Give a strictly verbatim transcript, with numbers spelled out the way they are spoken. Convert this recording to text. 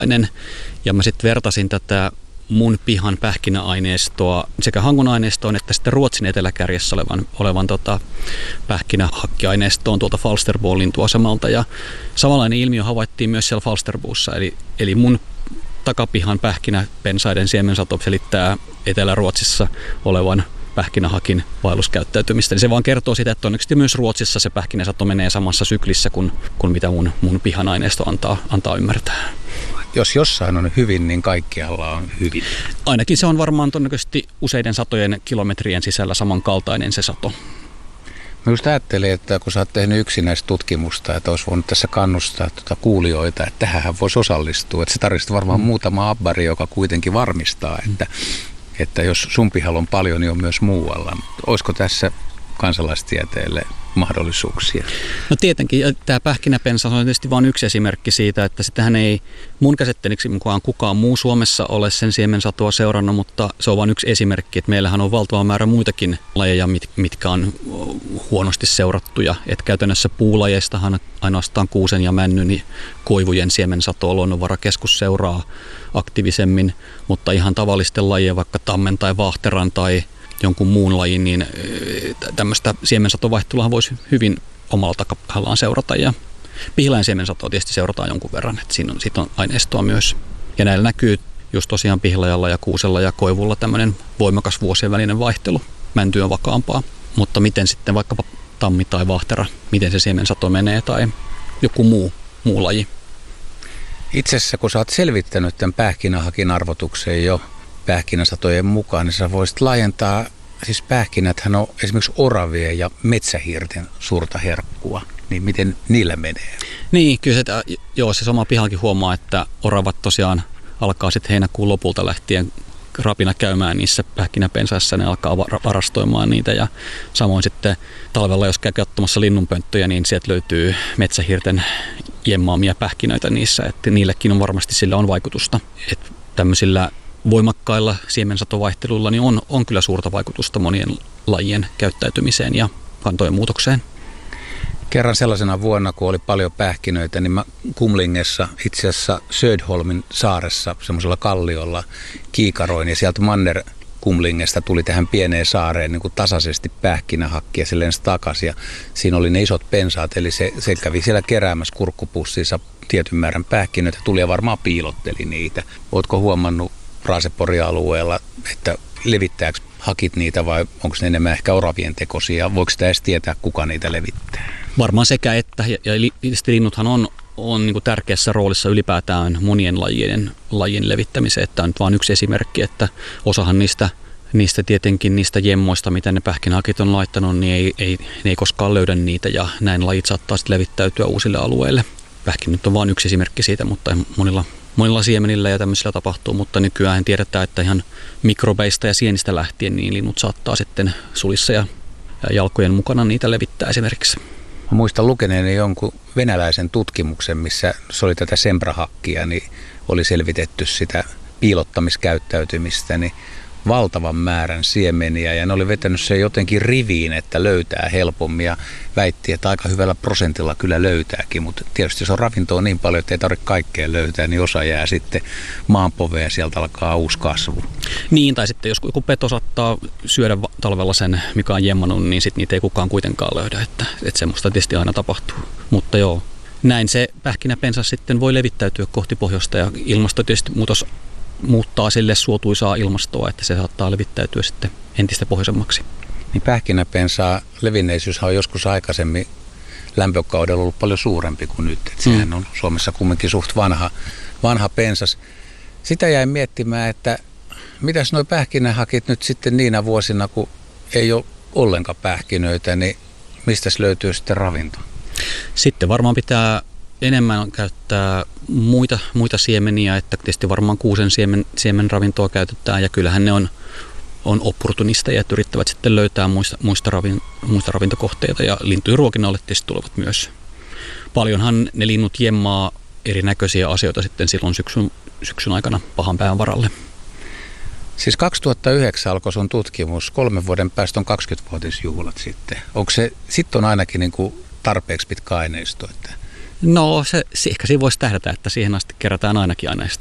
Ja mä sitten vertasin tätä mun pihan pähkinäaineistoa sekä Hangon aineistoon että sitten Ruotsin eteläkärjessä olevan, olevan tota, pähkinähakkiaineistoon tuolta Falsterbo-lintuasemalta. Ja samanlainen ilmiö havaittiin myös siellä Falsterbossa, eli, eli mun takapihan pähkinäpensaiden siemensato selittää Etelä-Ruotsissa olevan pähkinähakin vaelluskäyttäytymistä. Niin se vaan kertoo sitä, että onneksi myös Ruotsissa se pähkinäsato menee samassa syklissä kuin, kuin mitä mun, mun pihan aineisto antaa, antaa ymmärtää. Jos jossain on hyvin, niin kaikkialla on hyvin. Ainakin se on varmaan todennäköisesti useiden satojen kilometrien sisällä samankaltainen se sato. Mä just ajattelin, että kun sä oot tehnyt yksinäistä tutkimusta, että olisi voinut tässä kannustaa tuota kuulijoita, että tähän voisi osallistua. Että se tarvitsisi varmaan mm. muutama abbari, joka kuitenkin varmistaa, että, että jos sun pihalla on paljon, niin on myös muualla. Olisiko tässä kansalaistieteelle mahdollisuuksia? No tietenkin. Tämä pähkinäpensa on tietysti vain yksi esimerkki siitä, että sitähän ei mun käsitteeliksi mukaan kukaan muu Suomessa ole sen siemensatoa seurannut, mutta se on vain yksi esimerkki, että meillähän on valtava määrä muitakin lajeja, mitkä on huonosti seurattuja. Että käytännössä puulajeistahan ainoastaan kuusen ja männyn koivujen siemensatoa Luonnonvarakeskus seuraa aktiivisemmin, mutta ihan tavallisten lajien, vaikka tammen tai vaahteran tai jonkun muun lajin, niin tämmöistä siemensatovaihtelua voisi hyvin omalla takapihallaan seurata. Ja pihlajan siemensatoa tietysti seurataan jonkun verran, että siinä on, siitä on aineistoa myös. Ja näillä näkyy just tosiaan pihlajalla ja kuusella ja koivulla tämmöinen voimakas vuosien välinen vaihtelu. Mänty on vakaampaa, mutta miten sitten vaikkapa tammi tai vaahtera, miten se siemensato menee tai joku muu, muu laji. Itse asiassa kun sä oot selvittänyt tämän pähkinähakin arvotuksen jo pähkinäsatojen mukaan, niin sä voisit laajentaa, siis pähkinäthän on esimerkiksi oravien ja metsähiirten suurta herkkua, niin miten niillä menee? Niin, kyllä se, joo, se sama pihallakin huomaa, että oravat tosiaan alkaa sitten heinäkuun lopulta lähtien rapina käymään niissä pähkinäpensaissa, ne alkaa varastoimaan niitä ja samoin sitten talvella, jos käy katsomassa linnunpönttöjä, niin sieltä löytyy metsähiirten jemmaamia pähkinöitä niissä, että niillekin on varmasti sillä on vaikutusta, että tämmöisillä voimakkailla siemensatovaihtelilla niin on, on kyllä suurta vaikutusta monien lajien käyttäytymiseen ja kantojen muutokseen. Kerran sellaisena vuonna, kun oli paljon pähkinöitä, niin mä Kumlingessa, itse asiassa Södholmin saaressa, semmoisella kalliolla kiikaroin ja sieltä Manner Kumlingesta tuli tähän pieneen saareen niin kuin tasaisesti pähkinähakkia, se lensi takaisin ja siinä oli ne isot pensaat, eli se, se kävi siellä keräämässä kurkkupussissa tietyn määrän pähkinöitä, tuli ja varmaan piilotteli niitä. Ootko huomannut Raasepori-alueella, että levittääkö hakit niitä vai onko ne enemmän ehkä oravien tekoisia? Voiko sitä edes tietää, kuka niitä levittää? Varmaan sekä että. Ja, ja linnuthan on, on niin kuin tärkeässä roolissa ylipäätään monien lajien, lajien levittämiseen. Tämä on nyt vain yksi esimerkki, että osahan niistä, niistä tietenkin niistä jemmoista, mitä ne pähkinähakit on laittanut, niin ei, ei, ne ei koskaan löydä niitä ja näin lajit saattaa sitten levittäytyä uusille alueille. Pähkin nyt on vain yksi esimerkki siitä, mutta monilla Monilla siemenillä ja tämmöisillä tapahtuu, mutta nykyään tiedetään, että ihan mikrobeista ja sienistä lähtien niin linnut saattaa sitten sulissa ja jalkojen mukana niitä levittää esimerkiksi. Mä muistan lukeneeni jonkun venäläisen tutkimuksen, missä se oli tätä sembrahakkia, niin oli selvitetty sitä piilottamiskäyttäytymistä, niin valtavan määrän siemeniä ja ne oli vetänyt sen jotenkin riviin, että löytää helpommin ja väitti, että aika hyvällä prosentilla kyllä löytääkin, mutta tietysti jos on ravintoa niin paljon, että ei tarvitse kaikkea löytää, niin osa jää sitten maanpoveen ja sieltä alkaa uusi kasvu. Niin, tai sitten jos joku peto saattaa syödä talvella sen, mikä on jemmannut, niin sitten niitä ei kukaan kuitenkaan löydä, että, että semmoista tietysti aina tapahtuu, mutta joo. Näin se pähkinäpensas sitten voi levittäytyä kohti pohjoista ja ilmasto tietysti muutos muuttaa sille suotuisaa ilmastoa, että se saattaa levittäytyä sitten entistä pohjoisemmaksi. Niin pähkinäpensaa levinneisyys on joskus aikaisemmin lämpökaudella ollut paljon suurempi kuin nyt. Että sehän mm. on Suomessa kumminkin suht vanha, vanha pensas. Sitä jäin miettimään, että mitäs nuo pähkinähakit nyt sitten niinä vuosina, kun ei ole ollenkaan pähkinöitä, niin mistäs löytyy sitten ravinto? Sitten varmaan pitää enemmän käyttää muita, muita siemeniä, että tietysti varmaan kuusen siemen, siemenravintoa käytetään ja kyllähän ne on, on opportunisteja, että yrittävät sitten löytää muista, muista, ravin, muista ravintokohteita ja lintujen ruokinnalle tietysti tulevat myös. Paljonhan ne linnut jemmaa erinäköisiä asioita sitten silloin syksyn, syksyn aikana pahan pään varalle. Siis kaksituhattayhdeksän alkoi sun tutkimus, kolmen vuoden päästä on kaksikymmenvuotisjuhlat sitten. Onko se sitten on ainakin niin kuin tarpeeksi pitkä aineisto, että No se, ehkä siinä voisi tähdätä, että siihen asti kerätään ainakin aineista.